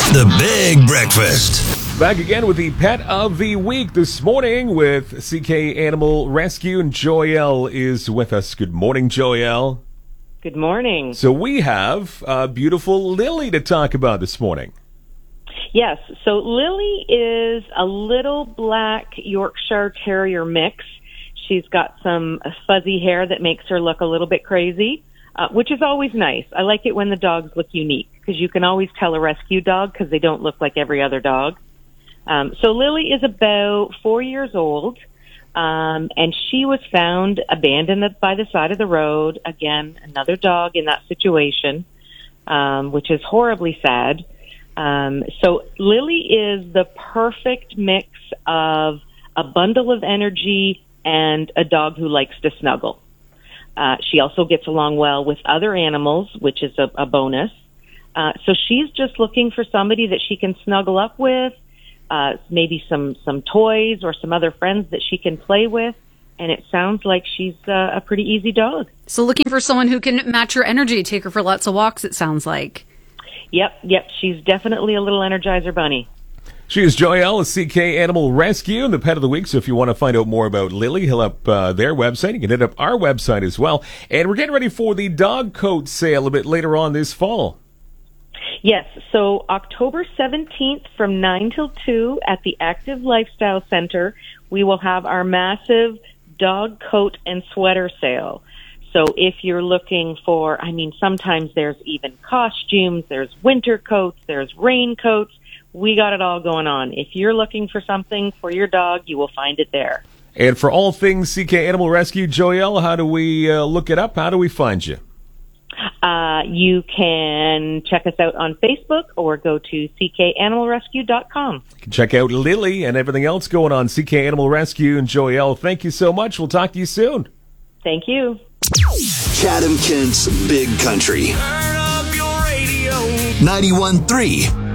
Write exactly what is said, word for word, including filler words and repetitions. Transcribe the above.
The Big Breakfast. Back again with the Pet of the Week this morning with C K Animal Rescue, and Joyelle is with us. Good morning, Joyelle. Good morning. So we have uh, beautiful Lily to talk about this morning. Yes, so Lily is a little black Yorkshire Terrier mix. She's got some fuzzy hair that makes her look a little bit crazy, uh, which is always nice. I like it when the dogs look unique, because you can always tell a rescue dog because they don't look like every other dog. Um, so Lily is about four years old, um, and she was found abandoned by the side of the road. Again, another dog in that situation, um, which is horribly sad. Um, so Lily is the perfect mix of a bundle of energy and a dog who likes to snuggle. Uh, she also gets along well with other animals, which is a, a bonus. Uh, so she's just looking for somebody that she can snuggle up with, uh, maybe some, some toys or some other friends that she can play with. And it sounds like she's uh, a pretty easy dog. So looking for someone who can match her energy, take her for lots of walks, it sounds like. Yep, yep. She's definitely a little Energizer bunny. She is Joyelle of C K Animal Rescue and the Pet of the Week. So if you want to find out more about Lily, he'll up uh, their website. You can hit up our website as well. And we're getting ready for the dog coat sale a bit later on this fall. Yes, so October seventeenth from nine till two at the Active Lifestyle Center, we will have our massive dog coat and sweater sale. So if you're looking for, I mean, sometimes there's even costumes, there's winter coats, there's raincoats. We got it all going on. If you're looking for something for your dog, you will find it there. And for all things C K Animal Rescue, Joyelle, how do we uh, look it up? How do we find you? Uh, you can check us out on Facebook or go to c k animal rescue dot com. You can check out Lily and everything else going on C K Animal Rescue. And Joyelle, thank you so much. We'll talk to you soon. Thank you. Chatham Kent's Big Country. ninety-one point three